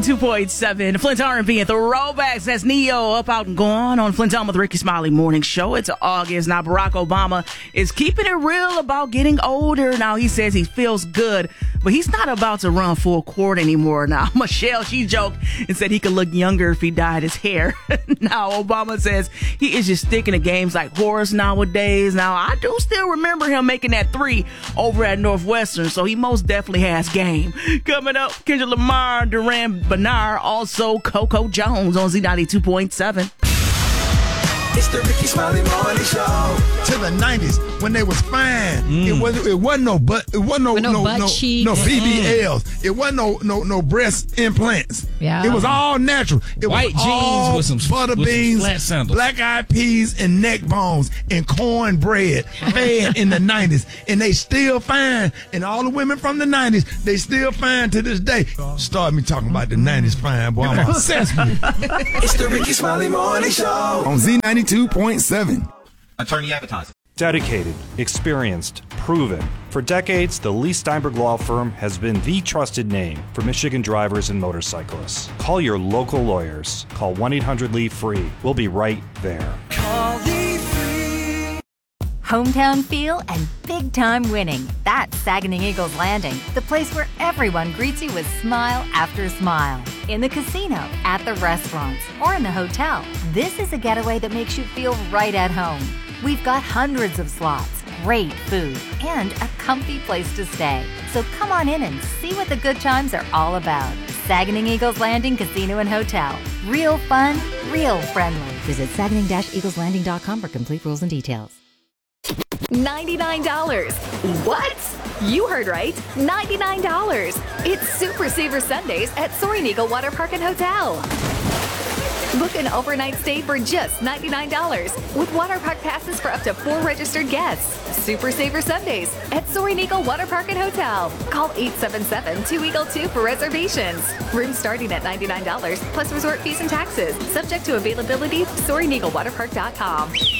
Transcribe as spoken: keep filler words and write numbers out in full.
ninety-two point seven, Flint R and B and Throwbacks. That's Neo up, out, and gone on Flint on with Ricky Smiley Morning Show. It's August. Now, Barack Obama is keeping it real about getting older. Now, he says he feels good, but he's not about to run full court anymore. Now, Michelle, she joked and said he could look younger if he dyed his hair. Now, Obama says he is just sticking to games like Horace nowadays. Now, I do still remember him making that three over at Northwestern, so he most definitely has game. Coming up, Kendrick Lamar, Duran Bernard, also Coco Jones on Z ninety-two point seven. It's the Ricky Smiley Morning Show. To the nineties when they was fine. Mm. It wasn't. It wasn't no butt. It wasn't no no no butt no, cheeks. no B B Ls. Mm. It wasn't no no no breast implants. Yeah. It was all natural. It White was jeans all with some butter with some beans, flat sandals. black eyed peas, and neck bones and cornbread fed in the nineties, and they still fine. And all the women from the nineties, they still fine to this day. Start me talking about the nineties fine, boy. I'm obsessed with it. It's the Ricky Smiley Morning Show. On Z ninety-two point seven. Attorney advertising. Dedicated, experienced, proven. For decades, the Lee Steinberg Law Firm has been the trusted name for Michigan drivers and motorcyclists. Call your local lawyers. Call one eight hundred Lee free. We'll be right there. Call Lee Free. Hometown feel and big-time winning. That's Saginaw Eagles Landing, the place where everyone greets you with smile after smile. In the casino, at the restaurants, or in the hotel, this is a getaway that makes you feel right at home. We've got hundreds of slots, great food, and a comfy place to stay. So come on in and see what the good times are all about. Saginaw Eagles Landing Casino and Hotel. Real fun, real friendly. Visit Saginaw Eagles Landing dot com for complete rules and details. ninety-nine dollars. What? You heard right. ninety-nine dollars. It's Super Saver Sundays at Soaring Eagle Water Park and Hotel. Book an overnight stay for just ninety-nine dollars with water park passes for up to four registered guests. Super Saver Sundays at Soaring Eagle Water Park and Hotel. Call eight seven seven, two eagle two for reservations. Rooms starting at ninety-nine dollars plus resort fees and taxes. Subject to availability. Soaring Eagle Water Park dot com.